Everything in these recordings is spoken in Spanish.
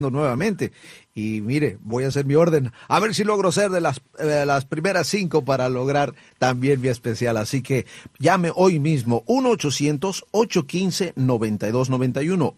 nuevamente. Y mire, voy a hacer mi orden. A ver si logro ser de las primeras 5 para lograr también mi especial. Así que llame hoy mismo 1-800-815-9291.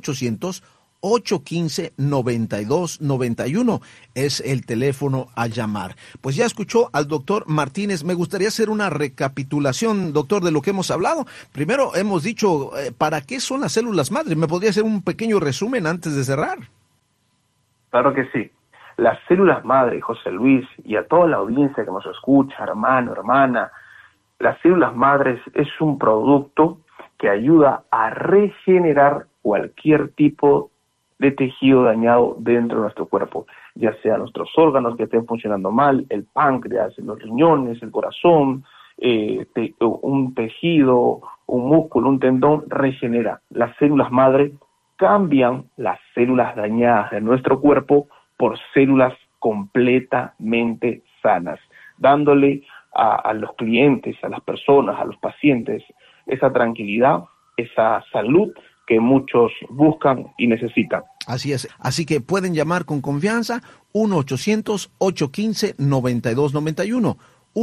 1-800-815-9291 es el teléfono a llamar. Pues ya escuchó al doctor Martínez. Me gustaría hacer una recapitulación, doctor, de lo que hemos hablado. Primero hemos dicho, ¿para qué son las células madre? ¿Me podría hacer un pequeño resumen antes de cerrar? Claro que sí. Las células madre, José Luis, y a toda la audiencia que nos escucha, hermano, hermana, las células madres es un producto que ayuda a regenerar cualquier tipo de tejido dañado dentro de nuestro cuerpo, ya sea nuestros órganos que estén funcionando mal, el páncreas, los riñones, el corazón, un tejido, un músculo, un tendón, regenera. Las células madre cambian las células dañadas de nuestro cuerpo por células completamente sanas, dándole a los clientes, a las personas, a los pacientes, esa tranquilidad, esa salud que muchos buscan y necesitan. Así es. Así que pueden llamar con confianza 1-800-815-9291.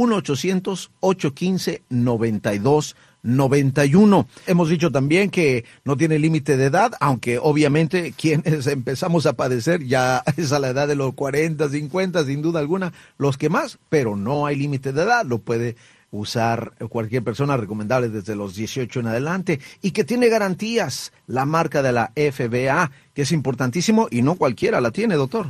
1-800-815-9291. Hemos dicho también que no tiene límite de edad, aunque obviamente quienes empezamos a padecer ya es a la edad de los 40, 50, sin duda alguna, los que más, pero no hay límite de edad, lo puede usar cualquier persona, recomendable desde los 18 en adelante, y que tiene garantías, la marca de la FBA, que es importantísimo y no cualquiera la tiene, doctor.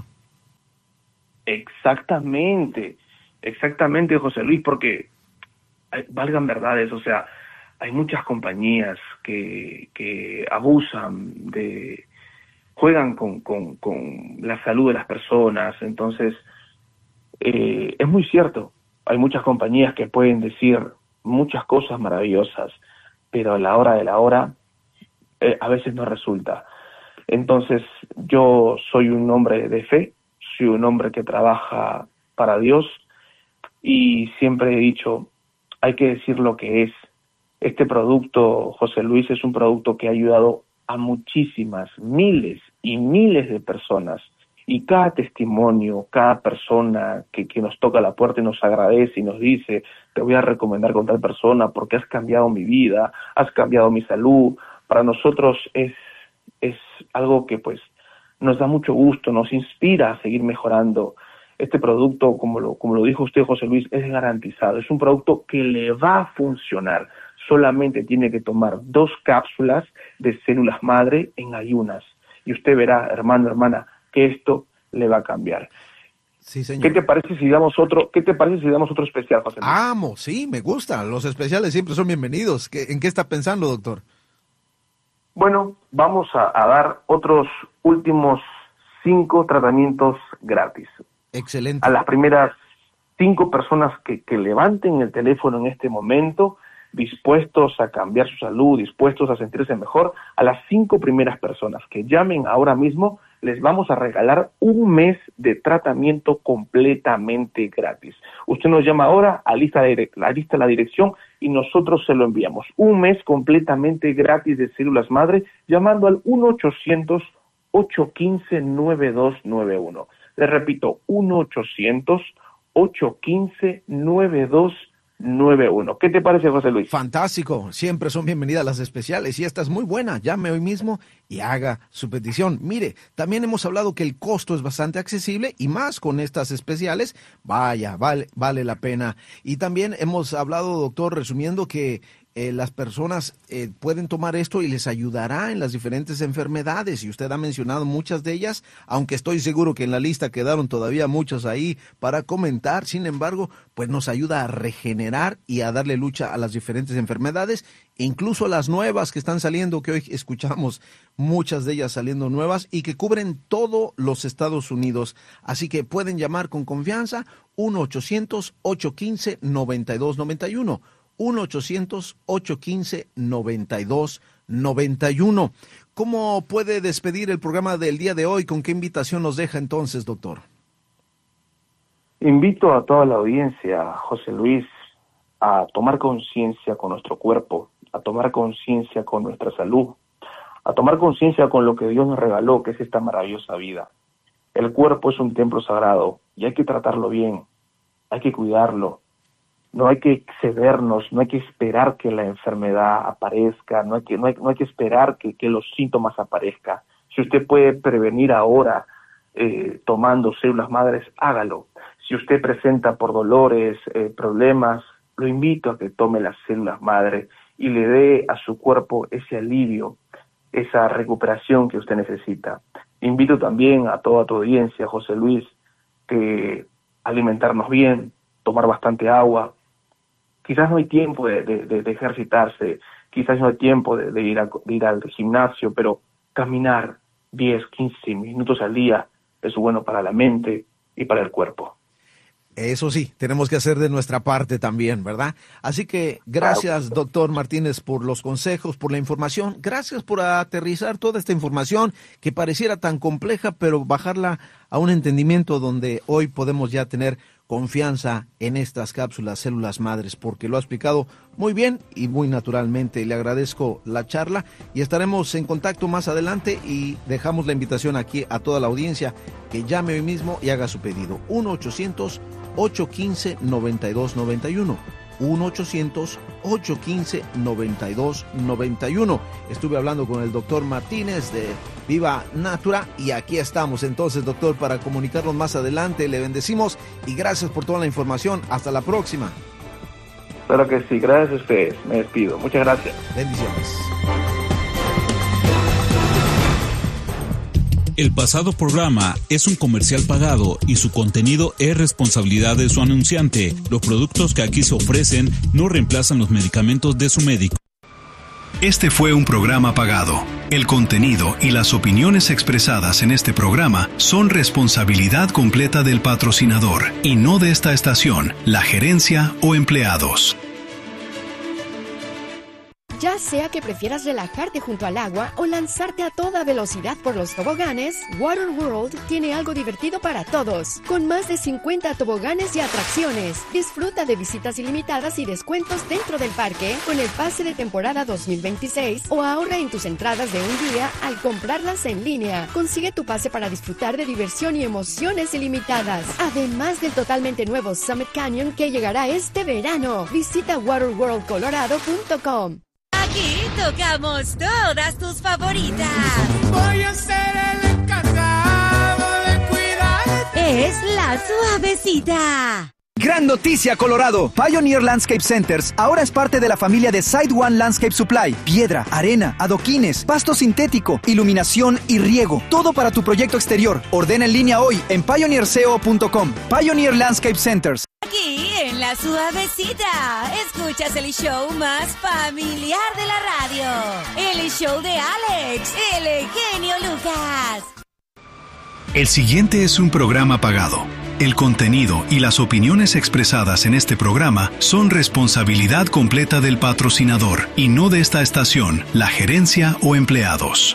Exactamente, José Luis, porque valgan verdades, o sea, hay muchas compañías que abusan juegan con la salud de las personas. Entonces, es muy cierto, hay muchas compañías que pueden decir muchas cosas maravillosas, pero a la hora de la hora, a veces no resulta. Entonces, yo soy un hombre de fe, soy un hombre que trabaja para Dios, y siempre he dicho, hay que decir lo que es. Este producto, José Luis, es un producto que ha ayudado a muchísimas, miles y miles de personas. Y cada testimonio, cada persona que nos toca la puerta y nos agradece y nos dice, te voy a recomendar con tal persona porque has cambiado mi vida, has cambiado mi salud, para nosotros es algo que pues nos da mucho gusto, nos inspira a seguir mejorando. Este producto, como lo dijo usted, José Luis, es garantizado. Es un producto que le va a funcionar. Solamente tiene que tomar 2 cápsulas de células madre en ayunas. Y usted verá, hermano, hermana, que esto le va a cambiar. Sí, señor. ¿Qué te parece si damos otro especial, José Luis? Amo, sí, me gusta. Los especiales siempre son bienvenidos. ¿En qué está pensando, doctor? Bueno, vamos a dar otros últimos 5 tratamientos gratis. Excelente. A las primeras 5 personas que levanten el teléfono en este momento, dispuestos a cambiar su salud, dispuestos a sentirse mejor, a las 5 primeras personas que llamen ahora mismo, les vamos a regalar un mes de tratamiento completamente gratis. Usted nos llama ahora, alista la dirección y nosotros se lo enviamos. Un mes completamente gratis de células madre, llamando al 1-800-815-9291. Les repito, 1-800-815-9291. ¿Qué te parece, José Luis? Fantástico. Siempre son bienvenidas las especiales y esta es muy buena. Llame hoy mismo y haga su petición. Mire, también hemos hablado que el costo es bastante accesible y más con estas especiales, vale la pena. Y también hemos hablado, doctor, resumiendo que las personas pueden tomar esto y les ayudará en las diferentes enfermedades, y usted ha mencionado muchas de ellas, aunque estoy seguro que en la lista quedaron todavía muchas ahí para comentar. Sin embargo, pues nos ayuda a regenerar y a darle lucha a las diferentes enfermedades, incluso las nuevas que están saliendo, que hoy escuchamos muchas de ellas saliendo nuevas y que cubren todos los Estados Unidos. Así que pueden llamar con confianza 1-800-815-9291. 1-800-815-9291. ¿Cómo puede despedir el programa del día de hoy? ¿Con qué invitación nos deja entonces, doctor? Invito a toda la audiencia, José Luis, a tomar conciencia con nuestro cuerpo, a tomar conciencia con nuestra salud, a tomar conciencia con lo que Dios nos regaló, que es esta maravillosa vida. El cuerpo es un templo sagrado y hay que tratarlo bien, hay que cuidarlo. No hay que excedernos, no hay que esperar que la enfermedad aparezca, no hay que esperar que los síntomas aparezcan. Si usted puede prevenir ahora tomando células madres, hágalo. Si usted presenta por dolores, problemas, lo invito a que tome las células madre y le dé a su cuerpo ese alivio, esa recuperación que usted necesita. Invito también a toda tu audiencia, José Luis, que alimentarnos bien, tomar bastante agua. Quizás no hay tiempo de ejercitarse, quizás no hay tiempo de ir al gimnasio, pero caminar 10, 15 minutos al día es bueno para la mente y para el cuerpo. Eso sí, tenemos que hacer de nuestra parte también, ¿verdad? Así que gracias, doctor Martínez, por los consejos, por la información. Gracias por aterrizar toda esta información que pareciera tan compleja, pero bajarla a un entendimiento donde hoy podemos ya tener confianza en estas cápsulas células madres, porque lo ha explicado muy bien y muy naturalmente. Le agradezco la charla y estaremos en contacto más adelante, y dejamos la invitación aquí a toda la audiencia que llame hoy mismo y haga su pedido. 1-800-815-9291. 1-800-815-9291. Estuve hablando con el doctor Martínez de Viva Natura y aquí estamos entonces, doctor, para comunicarnos más adelante. Le bendecimos y gracias por toda la información. Hasta la próxima. Claro que sí, gracias a ustedes. Me despido. Muchas gracias. Bendiciones. El pasado programa es un comercial pagado y su contenido es responsabilidad de su anunciante. Los productos que aquí se ofrecen no reemplazan los medicamentos de su médico. Este fue un programa pagado. El contenido y las opiniones expresadas en este programa son responsabilidad completa del patrocinador y no de esta estación, la gerencia o empleados. Ya sea que prefieras relajarte junto al agua o lanzarte a toda velocidad por los toboganes, Water World tiene algo divertido para todos. Con más de 50 toboganes y atracciones, disfruta de visitas ilimitadas y descuentos dentro del parque con el pase de temporada 2026 o ahorra en tus entradas de un día al comprarlas en línea. Consigue tu pase para disfrutar de diversión y emociones ilimitadas. Además del totalmente nuevo Summit Canyon que llegará este verano. Visita waterworldcolorado.com. Aquí tocamos todas tus favoritas. Voy a ser el encargado de cuidar. Es la suavecita. Gran noticia, Colorado. Pioneer Landscape Centers ahora es parte de la familia de Side One Landscape Supply. Piedra, arena, adoquines, pasto sintético, iluminación y riego. Todo para tu proyecto exterior. Ordena en línea hoy en pioneerco.com. Pioneer Landscape Centers. Aquí en la suavecita escuchas el show más familiar de la radio. El show de Alex, el genio Lucas. El siguiente es un programa pagado. El contenido y las opiniones expresadas en este programa son responsabilidad completa del patrocinador y no de esta estación, la gerencia o empleados.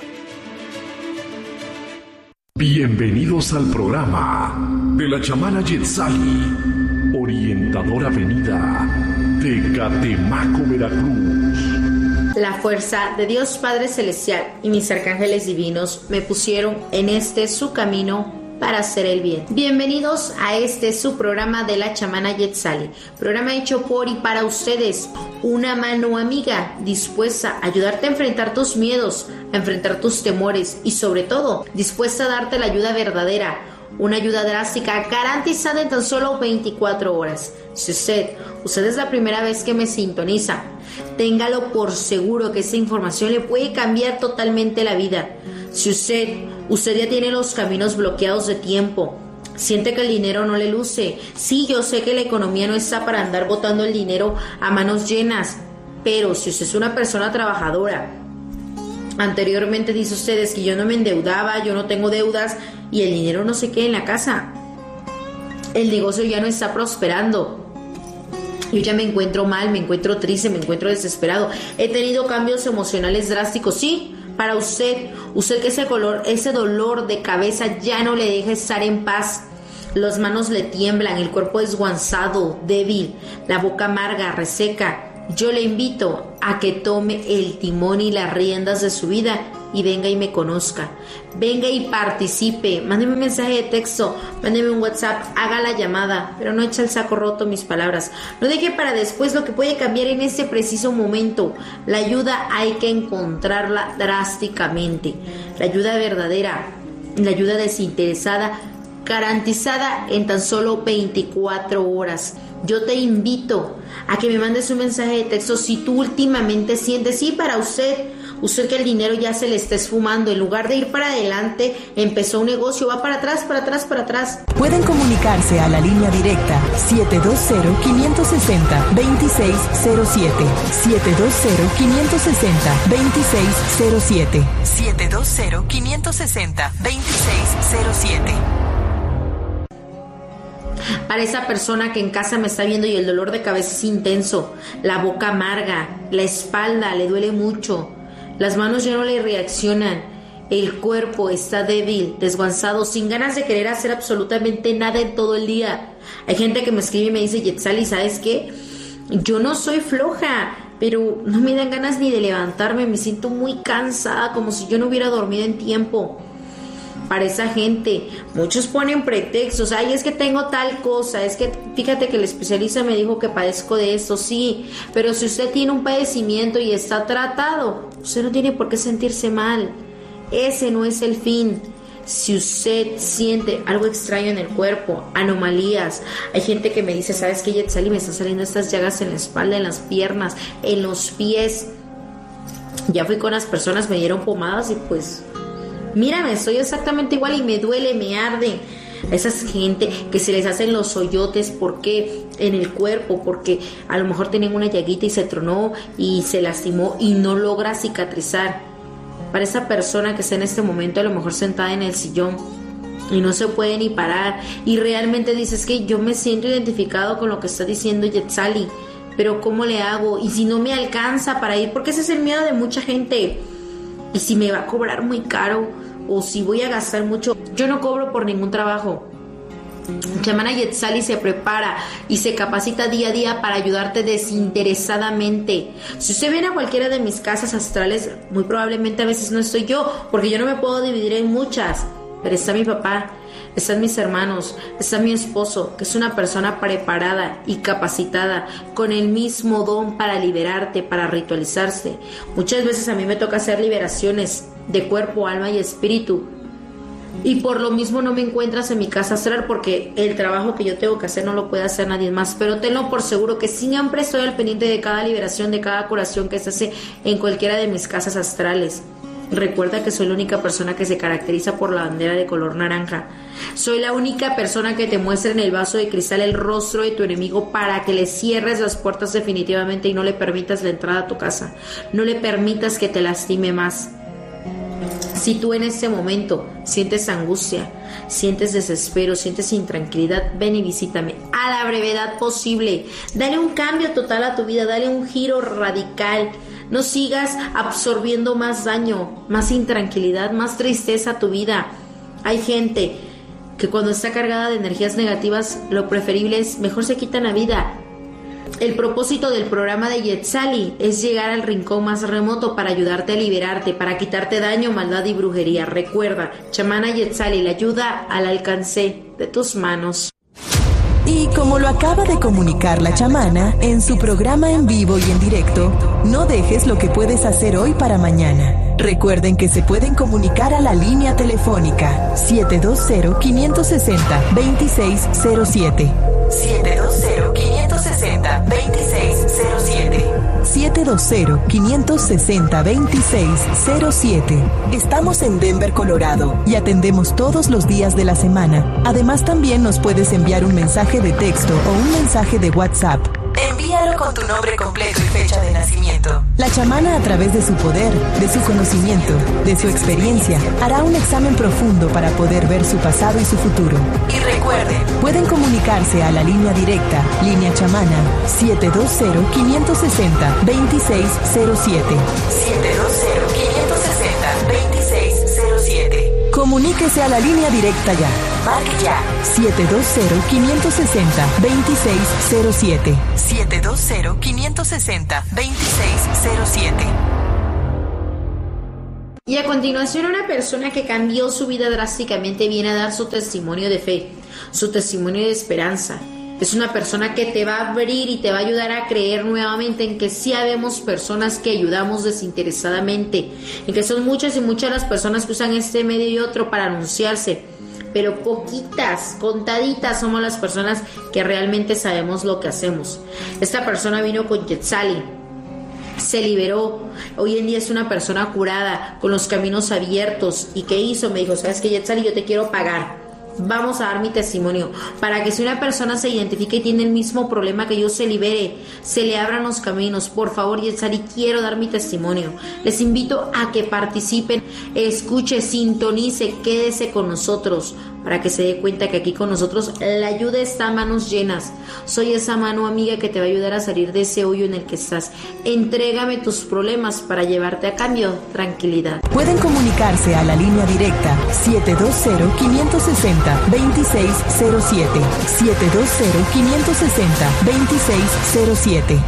Bienvenidos al programa de la chamana Yetzali, orientadora venida de Catemaco, Veracruz. La fuerza de Dios Padre Celestial y mis arcángeles divinos me pusieron en su camino para hacer el bien. Bienvenidos a su programa de la chamana Yetzali, programa hecho por y para ustedes, una mano amiga dispuesta a ayudarte a enfrentar tus miedos, a enfrentar tus temores y sobre todo dispuesta a darte la ayuda verdadera, una ayuda drástica garantizada en tan solo 24 horas. Si usted es la primera vez que me sintoniza, téngalo por seguro que esta información le puede cambiar totalmente la vida. Si usted ya tiene los caminos bloqueados de tiempo, siente que el dinero no le luce. Sí, yo sé que la economía no está para andar botando el dinero a manos llenas, pero si usted es una persona trabajadora, anteriormente dice ustedes que yo no me endeudaba, yo no tengo deudas y el dinero no se queda en la casa, el negocio ya no está prosperando. Yo ya me encuentro mal, me encuentro triste, me encuentro desesperado. He tenido cambios emocionales drásticos, sí. Para usted que ese dolor de cabeza ya no le deja estar en paz. Las manos le tiemblan, el cuerpo desguanzado, débil, la boca amarga, reseca. Yo le invito a que tome el timón y las riendas de su vida y venga y me conozca. Venga y participe. Mándeme un mensaje de texto, mándeme un WhatsApp, haga la llamada, pero no eche al saco roto mis palabras. No deje para después lo que puede cambiar en este preciso momento. La ayuda hay que encontrarla drásticamente. La ayuda verdadera, la ayuda desinteresada, garantizada en tan solo 24 horas. Yo te invito a que me mandes un mensaje de texto si tú últimamente sientes, sí, para usted que el dinero ya se le está esfumando, en lugar de ir para adelante, empezó un negocio, va para atrás, para atrás, para atrás. Pueden comunicarse a la línea directa 720-560-2607, 720-560-2607, 720-560-2607. Para esa persona que en casa me está viendo y el dolor de cabeza es intenso, la boca amarga, la espalda le duele mucho, las manos ya no le reaccionan, el cuerpo está débil, desguanzado, sin ganas de querer hacer absolutamente nada en todo el día. Hay gente que me escribe y me dice, Yetzali, ¿sabes qué? Yo no soy floja, pero no me dan ganas ni de levantarme, me siento muy cansada, como si yo no hubiera dormido en tiempo. Para esa gente, muchos ponen pretextos, ay, es que tengo tal cosa, es que fíjate que el especialista me dijo que padezco de esto, sí, pero si usted tiene un padecimiento y está tratado, usted no tiene por qué sentirse mal, ese no es el fin. Si usted siente algo extraño en el cuerpo, anomalías, hay gente que me dice, ¿sabes qué, Yetzali? Me están saliendo estas llagas en la espalda, en las piernas, en los pies. Ya fui con las personas, me dieron pomadas y pues... mírame, estoy exactamente igual y me duele, me arde. A esa gente que se les hacen los hoyotes, ¿por qué? En el cuerpo, porque a lo mejor tienen una llaguita y se tronó y se lastimó y no logra cicatrizar. Para esa persona que está en este momento a lo mejor sentada en el sillón y no se puede ni parar y realmente dices que yo me siento identificado con lo que está diciendo Yetzali, pero ¿cómo le hago? Y si no me alcanza para ir, porque ese es el miedo de mucha gente. Y si me va a cobrar muy caro o si voy a gastar mucho. Yo no cobro por ningún trabajo. Chamana Yetzali se prepara y se capacita día a día para ayudarte desinteresadamente. Si usted viene a cualquiera de mis casas astrales, muy probablemente a veces no estoy yo, porque yo no me puedo dividir en muchas, pero está mi papá, están mis hermanos, está mi esposo, que es una persona preparada y capacitada, con el mismo don para liberarte, para ritualizarse. Muchas veces a mí me toca hacer liberaciones de cuerpo, alma y espíritu, y por lo mismo no me encuentras en mi casa astral, porque el trabajo que yo tengo que hacer no lo puede hacer nadie más. Pero tenlo por seguro que siempre estoy al pendiente de cada liberación, de cada curación que se hace en cualquiera de mis casas astrales. Recuerda que soy la única persona que se caracteriza por la bandera de color naranja. Soy la única persona que te muestra en el vaso de cristal el rostro de tu enemigo para que le cierres las puertas definitivamente y no le permitas la entrada a tu casa. No le permitas que te lastime más. Si tú en este momento sientes angustia, sientes desespero, sientes intranquilidad, ven y visítame a la brevedad posible. Dale un cambio total a tu vida, dale un giro radical. No sigas absorbiendo más daño, más intranquilidad, más tristeza a tu vida. Hay gente que cuando está cargada de energías negativas, lo preferible es mejor se quitan la vida. El propósito del programa de Yetzali es llegar al rincón más remoto para ayudarte a liberarte, para quitarte daño, maldad y brujería. Recuerda, Chamana Yetzali, la ayuda al alcance de tus manos. Y como lo acaba de comunicar la chamana en su programa en vivo y en directo, no dejes lo que puedes hacer hoy para mañana. Recuerden que se pueden comunicar a la línea telefónica 720-560-2607. 720-560-2607. 720-560-2607. Estamos en Denver, Colorado, y atendemos todos los días de la semana. Además, también nos puedes enviar un mensaje de texto o un mensaje de WhatsApp. Envíalo con tu nombre completo y fecha de nacimiento. La chamana, a través de su poder, de su conocimiento, de su experiencia, hará un examen profundo para poder ver su pasado y su futuro. Y recuerden, pueden comunicarse a la línea directa, línea chamana, 720-560-2607. 720-560-2607. Comuníquese a la línea directa ya. Marque ya. 720-560-2607. 720-560-2607. Y a continuación, una persona que cambió su vida drásticamente viene a dar su testimonio de fe, su testimonio de esperanza. Es una persona que te va a abrir y te va a ayudar a creer nuevamente en que sí habemos personas que ayudamos desinteresadamente, en que son muchas y muchas las personas que usan este medio y otro para anunciarse, pero poquitas, contaditas somos las personas que realmente sabemos lo que hacemos. Esta persona vino con Yetzali, se liberó, hoy en día es una persona curada, con los caminos abiertos. ¿Y qué hizo? Me dijo, ¿sabes qué, Yetzali? Yo te quiero pagar. Vamos a dar mi testimonio para que si una persona se identifica y tiene el mismo problema que yo, se libere, se le abran los caminos. Por favor, Yetzali, quiero dar mi testimonio. Les invito a que participen, escuche, sintonice, quédese con nosotros para que se dé cuenta que aquí con nosotros la ayuda está a manos llenas. Soy esa mano amiga que te va a ayudar a salir de ese hoyo en el que estás. Entrégame tus problemas para llevarte a cambio tranquilidad. Pueden comunicarse a la línea directa 720-560-2607. 720-560-2607.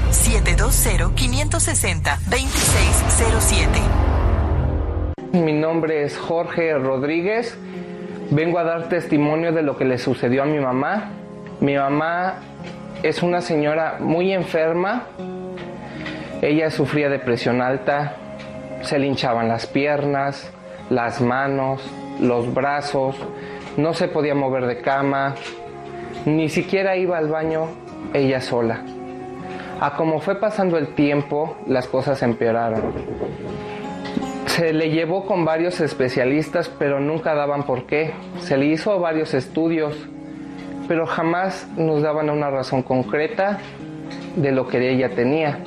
720-560-2607. Mi nombre es Jorge Rodríguez. Vengo a dar testimonio de lo que le sucedió a mi mamá. Mi mamá es una señora muy enferma. Ella sufría de presión alta, se le hinchaban las piernas, las manos, los brazos, no se podía mover de cama, ni siquiera iba al baño ella sola. A como fue pasando el tiempo, las cosas empeoraron. Se le llevó con varios especialistas, pero nunca daban por qué. Se le hizo varios estudios, pero jamás nos daban una razón concreta de lo que ella tenía.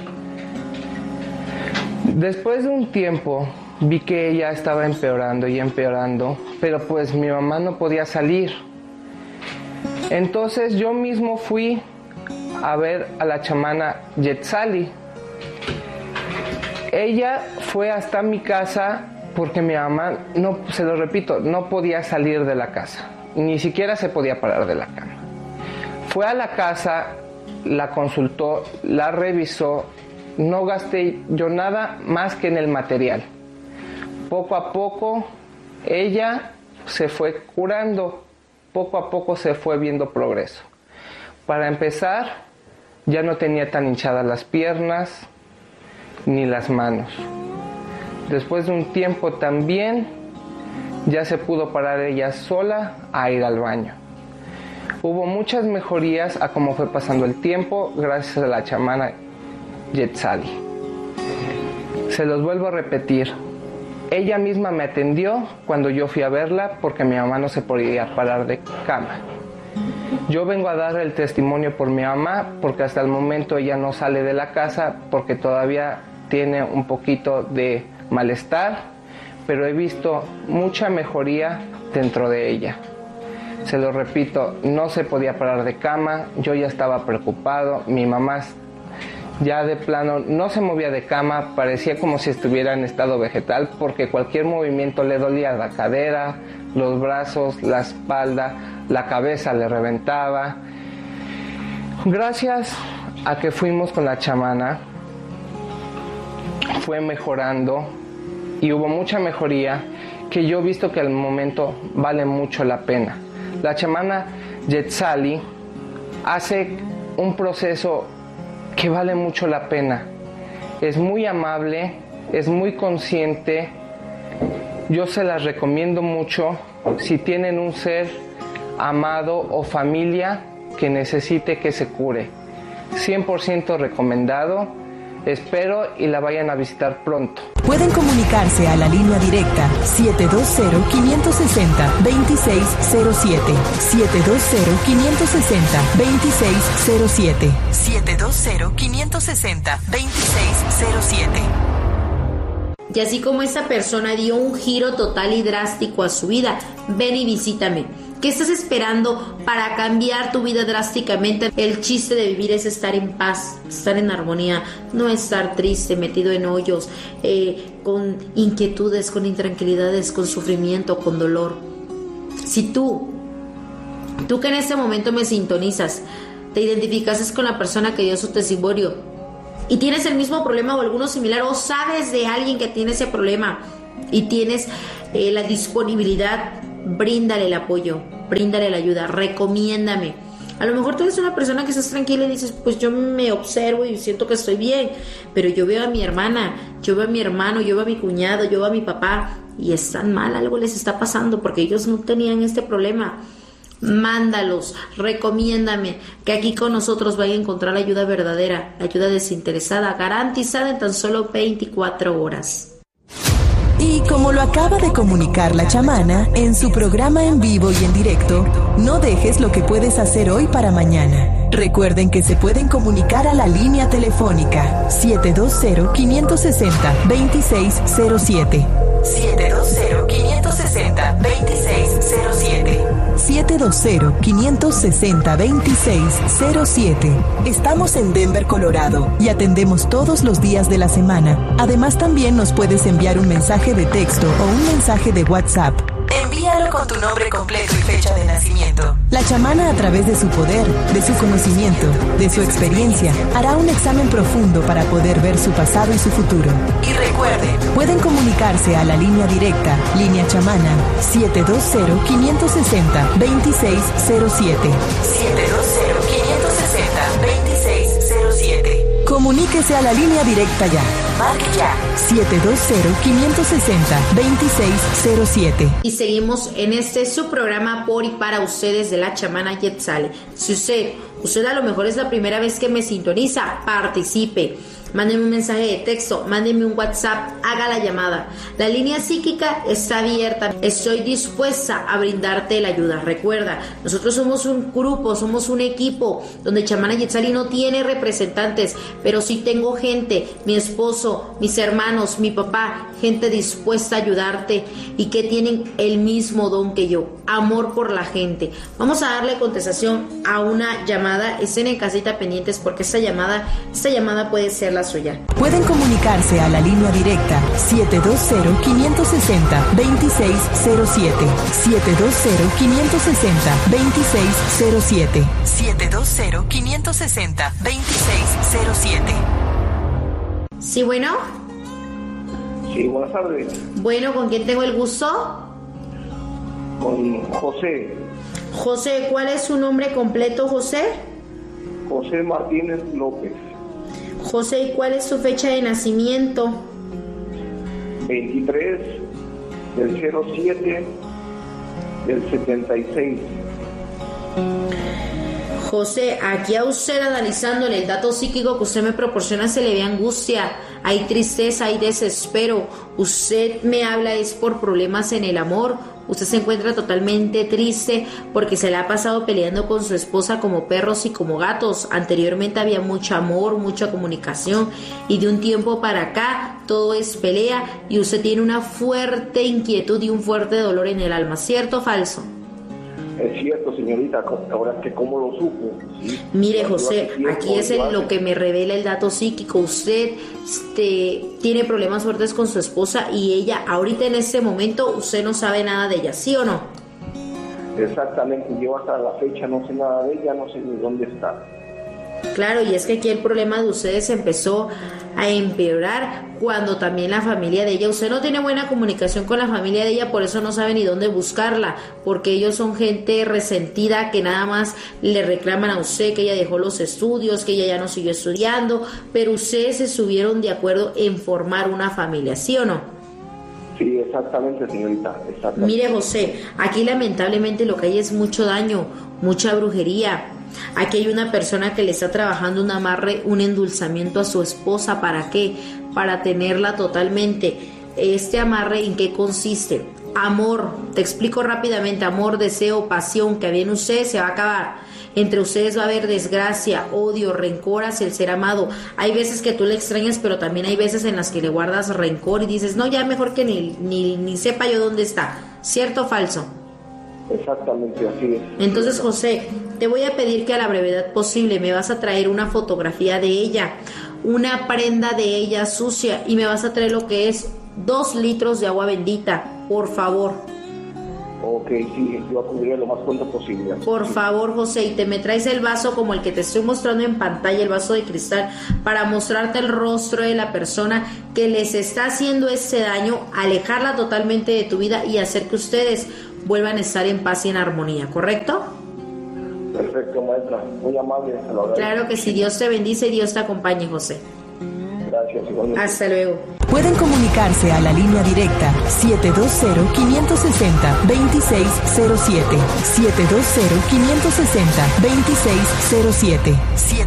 Después de un tiempo, vi que ella estaba empeorando y empeorando, pero pues mi mamá no podía salir. Entonces yo mismo fui a ver a la chamana Yetzali. Ella fue hasta mi casa porque mi mamá, no, se lo repito, no podía salir de la casa, ni siquiera se podía parar de la cama. Fue a la casa, la consultó, la revisó, no gasté yo nada más que en el material. Poco a poco ella se fue curando, poco a poco se fue viendo progreso. Para empezar, ya no tenía tan hinchadas las piernas ni las manos. Después de un tiempo también ya se pudo parar ella sola a ir al baño. Hubo muchas mejorías a cómo fue pasando el tiempo gracias a la chamana Yetzali. Se los vuelvo a repetir, ella misma me atendió cuando yo fui a verla porque mi mamá no se podía parar de cama. Yo vengo a dar el testimonio por mi mamá porque hasta el momento ella no sale de la casa porque todavía tiene un poquito de malestar, pero he visto mucha mejoría dentro de ella. Se lo repito, no se podía parar de cama, yo ya estaba preocupado, mi mamá ya de plano no se movía de cama, parecía como si estuviera en estado vegetal porque cualquier movimiento le dolía la cadera, los brazos, la espalda, la cabeza le reventaba. Gracias a que fuimos con la chamana, fue mejorando y hubo mucha mejoría que yo he visto que al momento vale mucho la pena. La chamana Yetzali hace un proceso que vale mucho la pena. Es muy amable, es muy consciente. Yo se las recomiendo mucho si tienen un ser amado o familia que necesite que se cure. 100% recomendado. Espero y la vayan a visitar pronto. Pueden comunicarse a la línea directa 720-560-2607. 720-560-2607. 720-560-2607. Y así como esta persona dio un giro total y drástico a su vida, ven y visítame. ¿Qué estás esperando para cambiar tu vida drásticamente? El chiste de vivir es estar en paz, estar en armonía, no estar triste, metido en hoyos, con inquietudes, con intranquilidades, con sufrimiento, con dolor. Si tú que en este momento me sintonizas, te identificases con la persona que dio su testimonio y tienes el mismo problema o alguno similar, o sabes de alguien que tiene ese problema, y tienes la disponibilidad, bríndale el apoyo, bríndale la ayuda, recomiéndame. A lo mejor tú eres una persona que estás tranquila y dices, pues yo me observo y siento que estoy bien, pero yo veo a mi hermana, yo veo a mi hermano, yo veo a mi cuñado, yo veo a mi papá y están mal, algo les está pasando porque ellos no tenían este problema. Mándalos, recomiéndame, que aquí con nosotros vayan a encontrar la ayuda verdadera, la ayuda desinteresada, garantizada en tan solo 24 horas. Y como lo acaba de comunicar la chamana en su programa en vivo y en directo, no dejes lo que puedes hacer hoy para mañana. Recuerden que se pueden comunicar a la línea telefónica 720-560-2607. 720-560-2607. 720-560-2607. Estamos en Denver, Colorado y atendemos todos los días de la semana. Además, también nos puedes enviar un mensaje de texto o un mensaje de WhatsApp. Envíalo con tu nombre completo y fecha de nacimiento. La chamana, a través de su poder, de su conocimiento, de su experiencia, hará un examen profundo para poder ver su pasado y su futuro. Y recuerden, pueden comunicarse a la línea directa, línea chamana, 720-560-2607. 720-560-2607. Comuníquese a la línea directa ya. Marque ya. 720-560-2607. Y seguimos en su programa por y para ustedes de la chamana Yetzale. Si usted a lo mejor es la primera vez que me sintoniza, participe. Mándeme un mensaje de texto, mándeme un WhatsApp, haga la llamada. La línea psíquica está abierta. Estoy dispuesta a brindarte la ayuda. Recuerda, nosotros somos un grupo, somos un equipo donde Chamana Yetzali no tiene representantes, pero sí tengo gente, mi esposo, mis hermanos, mi papá, gente dispuesta a ayudarte y que tienen el mismo don que yo, amor por la gente. Vamos a darle contestación a una llamada. Estén en casita pendientes porque esta llamada puede ser la suya. Pueden comunicarse a la línea directa 720-560-2607. 720-560-2607. 720-560-2607. Sí, bueno. Sí, buenas tardes. Bueno, ¿con quién tengo el gusto? Con José. José, ¿cuál es su nombre completo, José? José Martínez López. José, ¿y cuál es su fecha de nacimiento? 23 del 07 del 76. José, aquí a usted analizándole el dato psíquico que usted me proporciona se le ve angustia, hay tristeza, hay desespero. Usted me habla es por problemas en el amor. Usted se encuentra totalmente triste porque se le ha pasado peleando con su esposa como perros y como gatos. Anteriormente había mucho amor, mucha comunicación y de un tiempo para acá todo es pelea y usted tiene una fuerte inquietud y un fuerte dolor en el alma. ¿Cierto o falso? Es cierto, señorita, ahora que cómo lo supo. ¿Sí? Mire, José, aquí es lo que me revela el dato psíquico. Usted tiene problemas fuertes con su esposa y ella, ahorita en este momento, usted no sabe nada de ella, ¿sí o no? Exactamente, yo hasta la fecha no sé nada de ella, no sé ni dónde está. Claro, y es que aquí el problema de ustedes empezó a empeorar cuando también la familia de ella, usted no tiene buena comunicación con la familia de ella, por eso no sabe ni dónde buscarla, porque ellos son gente resentida que nada más le reclaman a usted que ella dejó los estudios, que ella ya no siguió estudiando, pero ustedes se estuvieron de acuerdo en formar una familia, ¿sí o no? Sí, exactamente, señorita, exactamente. Mire, José, aquí lamentablemente lo que hay es mucho daño, mucha brujería. Aquí hay una persona que le está trabajando un amarre, un endulzamiento a su esposa. ¿Para qué? Para tenerla totalmente. Este amarre, ¿en qué consiste? Amor, te explico rápidamente. Amor, deseo, pasión que había en ustedes se va a acabar. Entre ustedes va a haber desgracia, odio, rencor hacia el ser amado. Hay veces que tú le extrañas, pero también hay veces en las que le guardas rencor y dices, no, ya mejor que ni sepa yo dónde está. ¿Cierto o falso? Exactamente, así es. Entonces, José, te voy a pedir que a la brevedad posible me vas a traer una fotografía de ella, una prenda de ella sucia y me vas a traer lo que es 2 litros de agua bendita, por favor. Ok. Ok, sí, yo acudiré lo más pronto posible. Por favor, José, y te me traes el vaso como el que te estoy mostrando en pantalla, el vaso de cristal, para mostrarte el rostro de la persona que les está haciendo ese daño, alejarla totalmente de tu vida y hacer que ustedes vuelvan a estar en paz y en armonía, ¿correcto? Perfecto, maestra. Muy amable. Se lo agradezco. Claro que sí. Dios te bendice y Dios te acompañe, José. Gracias, igualmente. Hasta luego. Pueden comunicarse a la línea directa 720-560-2607. 720-560-2607.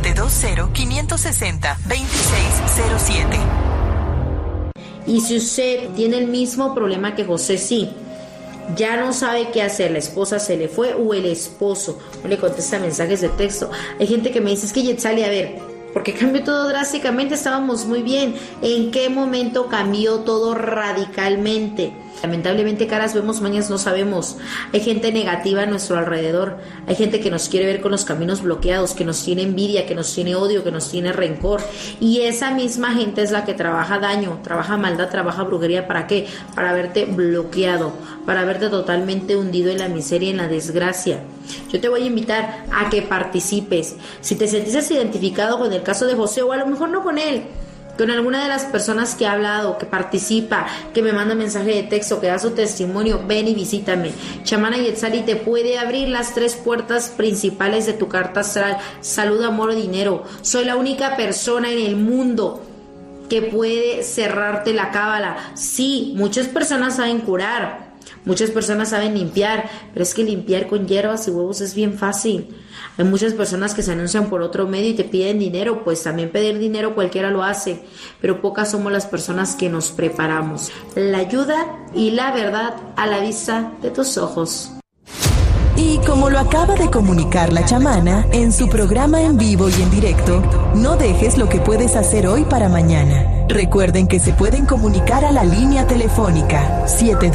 720-560-2607. Y si usted tiene el mismo problema que José, sí, ya no sabe qué hacer, la esposa se le fue o el esposo no le contesta mensajes de texto. Hay gente que me dice, es que Yetzali, a ver, porque cambió todo drásticamente, estábamos muy bien. ¿En qué momento cambió todo radicalmente? Lamentablemente caras vemos, mañas no sabemos. Hay gente negativa a nuestro alrededor. Hay gente que nos quiere ver con los caminos bloqueados, que nos tiene envidia, que nos tiene odio, que nos tiene rencor. Y esa misma gente es la que trabaja daño, trabaja maldad, trabaja brujería. ¿Para qué? Para verte bloqueado, para verte totalmente hundido en la miseria y en la desgracia. Yo te voy a invitar a que participes. Si te sentís identificado con el caso de José, o a lo mejor no con él, con alguna de las personas que ha hablado, que participa, que me manda mensaje de texto, que da su testimonio, ven y visítame. Chamana Yetzali te puede abrir las 3 puertas principales de tu carta astral: salud, amor o dinero. Soy la única persona en el mundo que puede cerrarte la cábala. Sí, muchas personas saben curar, muchas personas saben limpiar, pero es que limpiar con hierbas y huevos es bien fácil. Hay muchas personas que se anuncian por otro medio y te piden dinero, pues también pedir dinero cualquiera lo hace, pero pocas somos las personas que nos preparamos. La ayuda y la verdad a la vista de tus ojos. Y como lo acaba de comunicar la chamana en su programa en vivo y en directo, no dejes lo que puedes hacer hoy para mañana. Recuerden que se pueden comunicar a la línea telefónica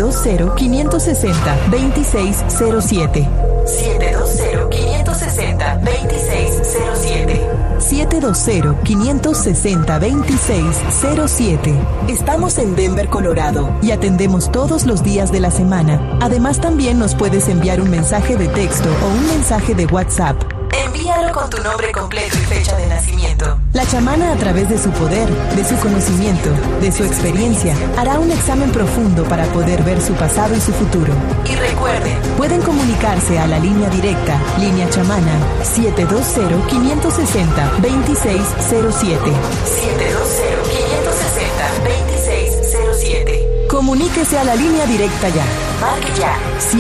720-560-2607. 720-560-2607. 720-560-2607. Estamos en Denver, Colorado, y atendemos todos los días de la semana. Además, también nos puedes enviar un mensaje de texto o un mensaje de WhatsApp. Envíalo con tu nombre completo y fecha de nacimiento. La chamana, a través de su poder, de su conocimiento, de su experiencia, hará un examen profundo para poder ver su pasado y su futuro. Y recuerden, pueden comunicarse a la línea directa, línea chamana, 720-560-2607. 720-560-2607. Comuníquese a la línea directa ya. Marque ya.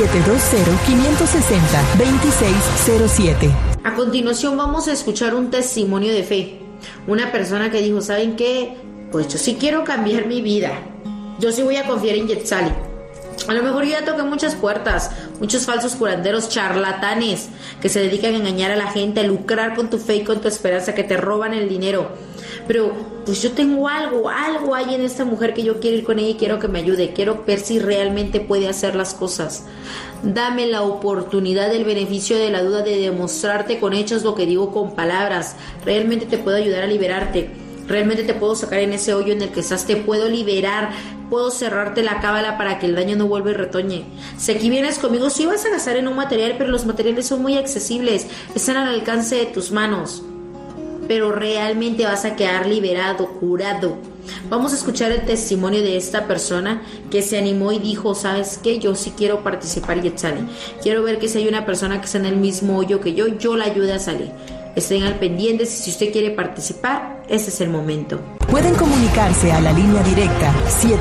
720-560-2607. A continuación vamos a escuchar un testimonio de fe. Una persona que dijo, ¿saben qué? Pues yo sí quiero cambiar mi vida. Yo sí voy a confiar en Yetzali. A lo mejor yo ya toqué muchas puertas, muchos falsos curanderos, charlatanes que se dedican a engañar a la gente, a lucrar con tu fe y con tu esperanza, que te roban el dinero. Pero pues yo tengo algo hay en esta mujer que yo quiero ir con ella y quiero que me ayude, quiero ver si realmente puede hacer las cosas. Dame la oportunidad, el beneficio de la duda, de demostrarte con hechos lo que digo con palabras. Realmente te puedo ayudar a liberarte, realmente te puedo sacar en ese hoyo en el que estás, te puedo liberar, puedo cerrarte la cábala para que el daño no vuelva y retoñe. Si aquí vienes conmigo, sí vas a gastar en un material, pero los materiales son muy accesibles, están al alcance de tus manos, pero realmente vas a quedar liberado, curado. Vamos a escuchar el testimonio de esta persona que se animó y dijo, ¿sabes qué? Yo sí quiero participar, Yetzali. Quiero ver que si hay una persona que está en el mismo hoyo que yo la ayude a salir. Estén al pendiente, si usted quiere participar, este es el momento. Pueden comunicarse a la línea directa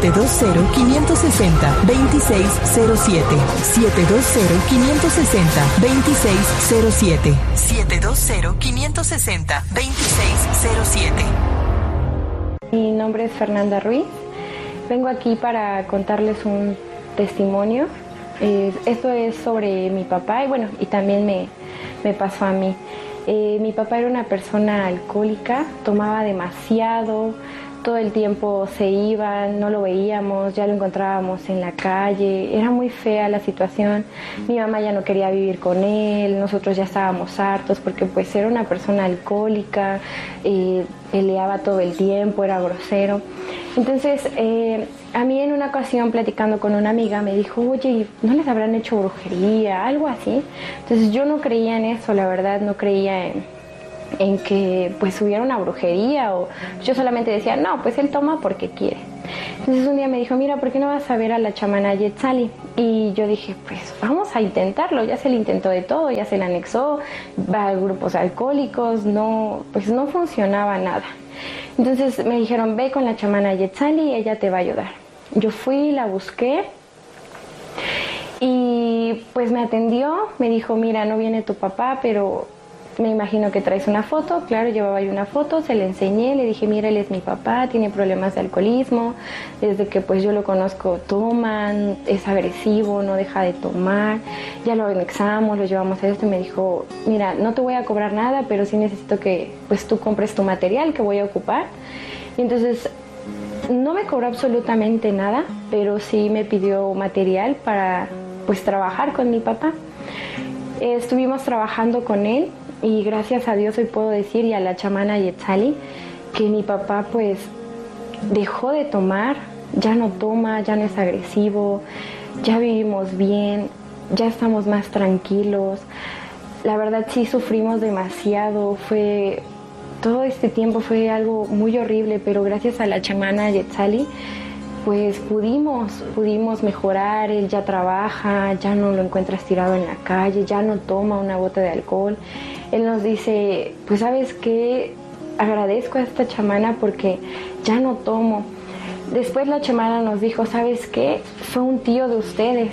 720-560-2607. 720-560-2607. 720-560-2607. Mi nombre es Fernanda Ruiz. Vengo aquí para contarles un testimonio. Esto es sobre mi papá y también me pasó a mí. Mi papá era una persona alcohólica, tomaba demasiado, todo el tiempo se iba, no lo veíamos, ya lo encontrábamos en la calle, era muy fea la situación. Mi mamá ya no quería vivir con él, nosotros ya estábamos hartos porque pues era una persona alcohólica, peleaba todo el tiempo, era grosero. Entonces, a mí en una ocasión platicando con una amiga me dijo, oye, ¿no les habrán hecho brujería? Algo así. Entonces yo no creía en eso, la verdad, no creía en que pues hubiera una brujería, o yo solamente decía, no, pues él toma porque quiere. Entonces un día me dijo, mira, ¿por qué no vas a ver a la chamana Yetzali? Y yo dije, pues vamos a intentarlo, ya se le intentó de todo, ya se le anexó, va a grupos alcohólicos, no, pues no funcionaba nada. Entonces me dijeron, ve con la chamana Yetzali y ella te va a ayudar. Yo fui, la busqué y pues me atendió, me dijo, mira, no viene tu papá, pero me imagino que traes una foto. Claro, llevaba yo una foto, se la enseñé, le dije, mira, él es mi papá, tiene problemas de alcoholismo, desde que pues yo lo conozco toma, es agresivo, no deja de tomar, ya lo anexamos, lo llevamos a esto, y me dijo, mira, no te voy a cobrar nada, pero sí necesito que pues tú compres tu material que voy a ocupar. Y entonces no me cobró absolutamente nada, pero sí me pidió material para pues trabajar con mi papá. Estuvimos trabajando con él y gracias a Dios hoy puedo decir, y a la chamana Yetzali, que mi papá pues dejó de tomar, ya no toma, ya no es agresivo, ya vivimos bien, ya estamos más tranquilos. La verdad sí sufrimos demasiado, todo este tiempo fue algo muy horrible, pero gracias a la chamana Yetzali pues pudimos mejorar. Él ya trabaja, ya no lo encuentras tirado en la calle, ya no toma una gota de alcohol. Él nos dice, pues ¿sabes qué? Agradezco a esta chamana porque ya no tomo. Después la chamana nos dijo, ¿sabes qué? Fue un tío de ustedes.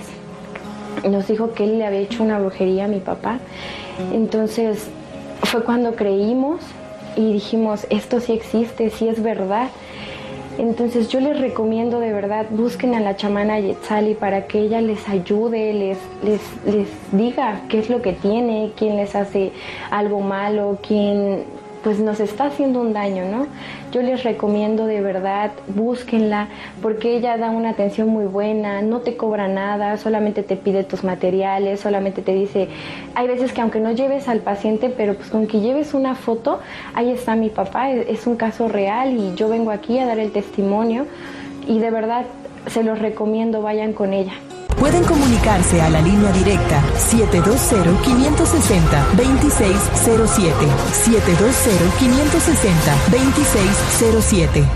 Nos dijo que él le había hecho una brujería a mi papá. Entonces fue cuando creímos y dijimos, esto sí existe, sí es verdad. Entonces yo les recomiendo de verdad, busquen a la chamana Yetzali para que ella les ayude, les diga qué es lo que tiene, quién les hace algo malo, quién pues nos está haciendo un daño, ¿no? Yo les recomiendo de verdad, búsquenla, porque ella da una atención muy buena, no te cobra nada, solamente te pide tus materiales, solamente te dice, hay veces que aunque no lleves al paciente, pero pues con que lleves una foto, ahí está mi papá, es un caso real y yo vengo aquí a dar el testimonio y de verdad se los recomiendo, vayan con ella. Pueden comunicarse a la línea directa 720-560-2607. 720-560-2607.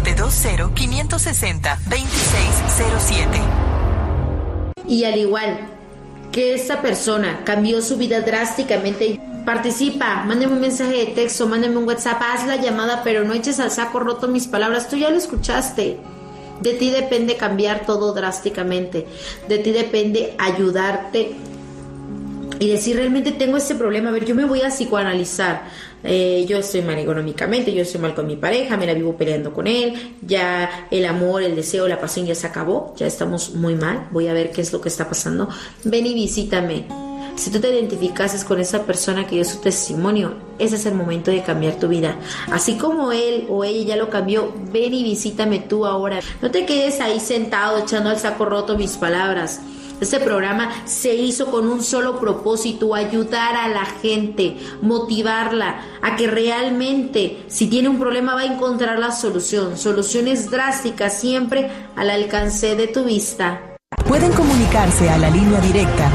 720-560-2607. Y al igual que esta persona cambió su vida drásticamente, participa, mándame un mensaje de texto, mándame un WhatsApp, haz la llamada, pero no eches al saco roto mis palabras, tú ya lo escuchaste. De ti depende cambiar todo drásticamente. De ti depende ayudarte y decir, realmente tengo este problema. A ver, yo me voy a psicoanalizar. Yo estoy mal económicamente, yo estoy mal con mi pareja, me la vivo peleando con él. Ya el amor, el deseo, la pasión ya se acabó. Ya estamos muy mal. Voy a ver qué es lo que está pasando. Ven y visítame. Si tú te identificases con esa persona que dio su testimonio, ese es el momento de cambiar tu vida. Así como él o ella ya lo cambió, ven y visítame tú ahora. No te quedes ahí sentado echando al saco roto mis palabras. Este programa se hizo con un solo propósito, ayudar a la gente, motivarla a que realmente, si tiene un problema, va a encontrar la solución. Soluciones drásticas siempre al alcance de tu vista. Pueden comunicarse a la línea directa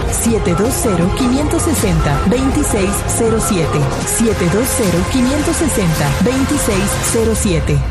720-560-2607. 720-560-2607.